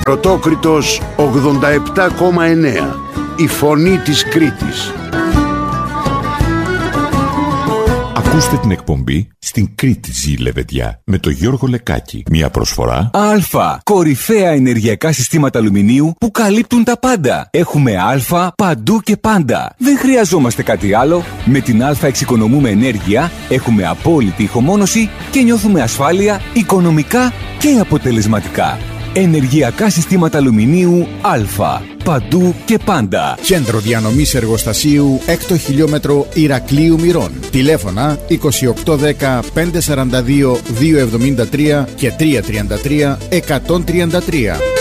Πρωτόκριτος 87,9. Η φωνή της Κρήτης. Ακούστε την εκπομπή «Στην Κρήτη ζει η λεβεντιά» με τον Γιώργο Λεκάκη. Μια προσφορά Α. Κορυφαία ενεργειακά συστήματα αλουμινίου που καλύπτουν τα πάντα. Έχουμε Α παντού και πάντα. Δεν χρειαζόμαστε κάτι άλλο. Με την Α εξοικονομούμε ενέργεια, έχουμε απόλυτη ηχομόνωση και νιώθουμε ασφάλεια οικονομικά και αποτελεσματικά. Ενεργειακά συστήματα αλουμινίου Α. Παντού και πάντα. Κέντρο διανομής εργοστασίου 6 χιλιόμετρο Ηρακλείου Μυρών. Τηλέφωνα 2810 542 273 και 333 133.